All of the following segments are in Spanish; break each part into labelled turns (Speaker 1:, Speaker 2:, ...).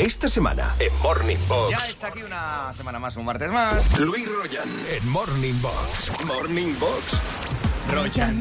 Speaker 1: Esta semana, en Morning Box.
Speaker 2: Ya está aquí una semana más, un martes más.
Speaker 1: Luis Royan, en Morning Box. Morning Box.
Speaker 2: Royan.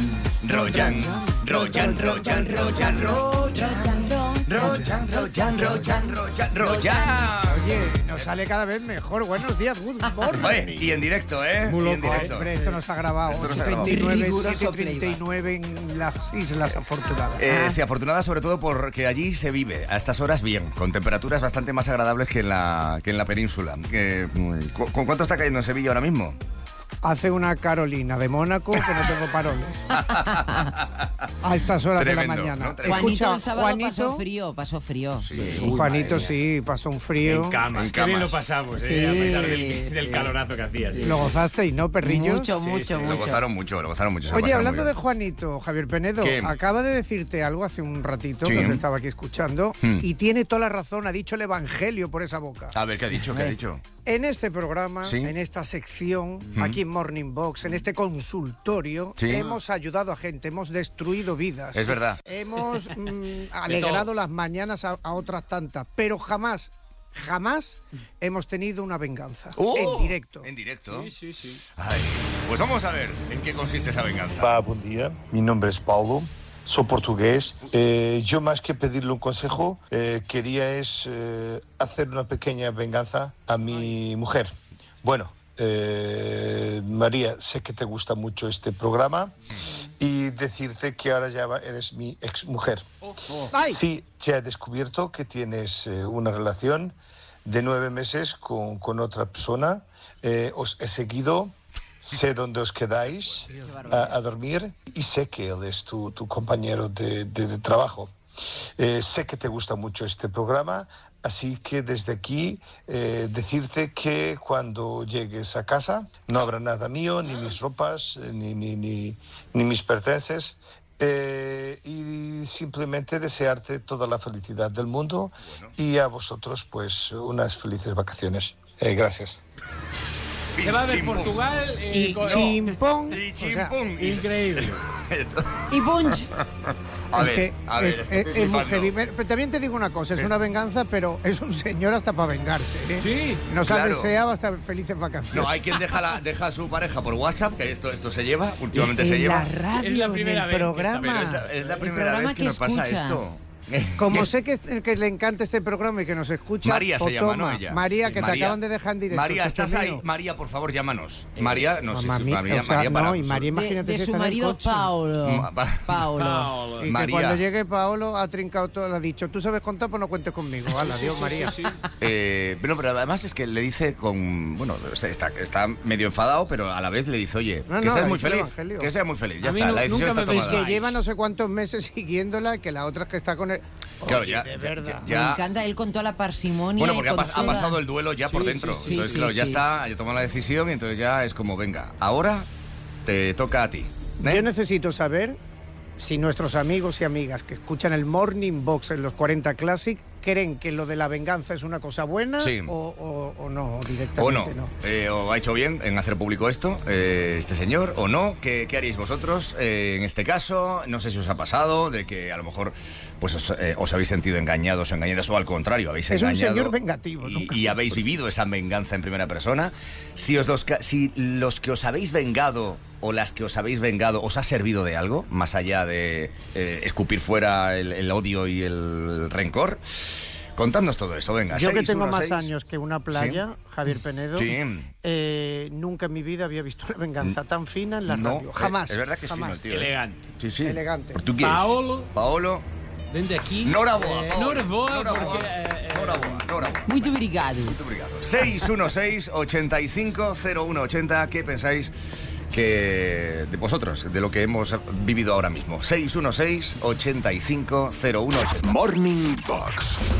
Speaker 3: Oye, nos sale cada vez mejor. Buenos días, good morning.
Speaker 2: Oye, y en directo, ¿eh?
Speaker 3: Muy
Speaker 2: Y
Speaker 3: loco,
Speaker 2: en directo.
Speaker 3: Hombre, esto nos ha grabado.
Speaker 2: Esto nos ha grabado.
Speaker 3: 8:39, 7:39 en las Islas Afortunadas.
Speaker 2: Sí, afortunada sobre todo porque allí se vive a estas horas bien, con temperaturas bastante más agradables que en la península. ¿Con cuánto está cayendo en Sevilla ahora mismo?
Speaker 3: Hace una Carolina de Mónaco que no tengo paroles. A estas horas
Speaker 2: Tremendo,
Speaker 3: de la mañana.
Speaker 2: ¿no? Tremendo.
Speaker 4: Juanito el sábado
Speaker 3: Juanito,
Speaker 4: pasó frío.
Speaker 2: Sí.
Speaker 3: Juanito sí, pasó un frío.
Speaker 5: En camas,
Speaker 2: En
Speaker 5: qué bien
Speaker 2: camas.
Speaker 5: lo pasamos,
Speaker 4: Sí,
Speaker 5: a pesar del
Speaker 4: sí.
Speaker 5: calorazo que hacía. Sí.
Speaker 3: Lo gozasteis, ¿no, perrillo?
Speaker 4: Mucho.
Speaker 2: Lo gozaron mucho, se lo
Speaker 3: Oye,
Speaker 2: pasaron
Speaker 3: hablando
Speaker 2: muy
Speaker 3: de
Speaker 2: bien.
Speaker 3: Juanito, Javier Penedo,
Speaker 2: ¿Qué?
Speaker 3: acaba de decirte algo hace un ratito,
Speaker 2: Sí.
Speaker 3: que os estaba aquí escuchando, y tiene toda la razón, ha dicho el evangelio por esa boca.
Speaker 2: A ver, ¿qué ha dicho? ¿Qué ha dicho?
Speaker 3: En este programa,
Speaker 2: Sí.
Speaker 3: en esta sección, aquí en Morning Box, en este consultorio,
Speaker 2: Sí.
Speaker 3: hemos ayudado a gente, hemos destruido vidas.
Speaker 2: Es verdad.
Speaker 3: Hemos alegrado las mañanas a otras tantas, pero jamás hemos tenido una venganza en directo.
Speaker 2: En directo.
Speaker 5: Sí.
Speaker 2: Ay, pues vamos a ver en qué consiste esa venganza.
Speaker 6: Olá, bom dia. Mi nombre es Paulo, soy portugués. Yo más que pedirle un consejo, quería hacer una pequeña venganza a mi mujer. Bueno, María, sé que te gusta mucho este programa y decirte que ahora ya eres mi exmujer.
Speaker 3: ¡Ay!
Speaker 6: Sí, ya he descubierto que tienes una relación de 9 meses con otra persona. Os he seguido. Sé dónde os quedáis a dormir y sé que él es tu compañero de trabajo. Sé que te gusta mucho este programa, así que desde aquí decirte que cuando llegues a casa no habrá nada mío, ni mis ropas, ni mis pertenencias. Y simplemente desearte toda la felicidad del mundo y a vosotros pues unas felices vacaciones. Gracias.
Speaker 5: Se va de
Speaker 2: Chimpum.
Speaker 5: Portugal
Speaker 3: Y
Speaker 5: con...
Speaker 3: chimpón.
Speaker 2: Y
Speaker 3: o sea,
Speaker 2: chimpum.
Speaker 5: Increíble.
Speaker 4: Y punch.
Speaker 2: A
Speaker 3: es
Speaker 2: ver,
Speaker 3: que
Speaker 2: a ver.
Speaker 3: es muy heavy. Pero también te digo una cosa, es una venganza, pero es un señor hasta para vengarse, ¿eh?
Speaker 5: Sí.
Speaker 3: Nos ha
Speaker 2: Claro.
Speaker 3: deseado hasta felices vacaciones.
Speaker 2: No, hay quien deja a su pareja por WhatsApp, que esto se lleva, últimamente se
Speaker 4: En
Speaker 2: lleva.
Speaker 4: la radio,
Speaker 5: Es la primera
Speaker 4: en el
Speaker 5: vez que
Speaker 4: programa.
Speaker 2: Pero es la
Speaker 4: El
Speaker 2: primera
Speaker 4: programa
Speaker 2: vez que nos pasa
Speaker 4: escuchas.
Speaker 2: esto.
Speaker 3: Como sé que le encanta este programa y que nos escucha,
Speaker 2: María se
Speaker 3: o
Speaker 2: llama,
Speaker 3: toma,
Speaker 2: ¿no? Ella.
Speaker 3: María,
Speaker 2: Sí.
Speaker 3: que te acaban de dejar en directo.
Speaker 2: María,
Speaker 3: esto es
Speaker 2: ¿estás ahí?
Speaker 3: mío.
Speaker 2: María, por favor, llámanos. María, no sé
Speaker 3: Mamá
Speaker 2: si
Speaker 3: mía,
Speaker 2: María,
Speaker 3: o sea,
Speaker 2: María para
Speaker 3: no, y María, imagínate
Speaker 4: De
Speaker 3: si
Speaker 4: su
Speaker 3: está en el
Speaker 4: marido
Speaker 3: coche.
Speaker 4: Paulo.
Speaker 5: Paolo.
Speaker 3: Y que
Speaker 2: María.
Speaker 3: cuando llegue Paolo ha trincado todo, le ha dicho, tú sabes contar, pues no cuentes conmigo. Hala, adiós, María.
Speaker 5: Sí.
Speaker 2: pero además es que le dice con... Bueno, está medio enfadado, pero a la vez le dice, oye,
Speaker 3: No,
Speaker 2: que
Speaker 3: no,
Speaker 2: seas muy
Speaker 3: es el
Speaker 2: feliz.
Speaker 3: evangelio.
Speaker 2: Que seas muy feliz. Ya
Speaker 5: A mí
Speaker 2: está, la decisión
Speaker 5: nunca
Speaker 2: está
Speaker 5: me
Speaker 2: tomada.
Speaker 3: Que lleva no sé cuántos meses siguiéndola, que la otra es que está con él.
Speaker 2: Claro,
Speaker 3: Oye,
Speaker 2: ya,
Speaker 3: de
Speaker 2: ya-
Speaker 3: verdad.
Speaker 2: ya-
Speaker 4: Me encanta él con toda la parsimonia.
Speaker 2: Bueno,
Speaker 4: y
Speaker 2: porque
Speaker 4: con
Speaker 2: ha
Speaker 4: toda-
Speaker 2: pasado el duelo ya por
Speaker 5: Sí,
Speaker 2: dentro.
Speaker 5: sí, sí,
Speaker 2: Entonces,
Speaker 4: sí,
Speaker 2: claro, ya
Speaker 4: sí.
Speaker 2: está, ya tomó la decisión y entonces ya es como, venga, ahora te toca a ti. ¿eh?
Speaker 3: Yo necesito saber si nuestros amigos y amigas que escuchan el Morning Box en los 40 Classic creen que lo de la venganza es una cosa buena
Speaker 2: Sí.
Speaker 3: o no,
Speaker 2: O
Speaker 3: directamente
Speaker 2: no,
Speaker 3: no.
Speaker 2: o ha hecho bien en hacer público esto, este señor, o no. ¿Qué haríais vosotros en este caso? No sé si os ha pasado, de que a lo mejor pues os habéis sentido engañados o engañadas, o al contrario, habéis
Speaker 3: Es un
Speaker 2: engañado.
Speaker 3: señor vengativo,
Speaker 2: y,
Speaker 3: nunca.
Speaker 2: y habéis vivido esa venganza en primera persona. Si los que os habéis vengado o las que os habéis vengado os ha servido de algo, más allá de escupir fuera el odio y el rencor. Contadnos todo eso, venga.
Speaker 3: Yo que tengo
Speaker 2: 616.
Speaker 3: más años que una playa, Javier Penedo,
Speaker 2: Sí.
Speaker 3: nunca en mi vida había visto una venganza tan fina en la radio. Jamás.
Speaker 2: Es verdad que es
Speaker 3: jamás.
Speaker 2: fino el tío.
Speaker 5: Elegante.
Speaker 2: Sí, sí.
Speaker 3: Elegante.
Speaker 2: Portugués.
Speaker 5: Paolo. Dende aquí.
Speaker 2: Noraboa, Paolo.
Speaker 5: Noraboa,
Speaker 2: Noraboa.
Speaker 5: porque...
Speaker 2: Noraboa.
Speaker 4: Muito obrigado.
Speaker 2: Muito obrigado. 616-850180. ¿Qué pensáis que de vosotros, de lo que hemos vivido ahora mismo? 616-850180.
Speaker 1: Morning Box.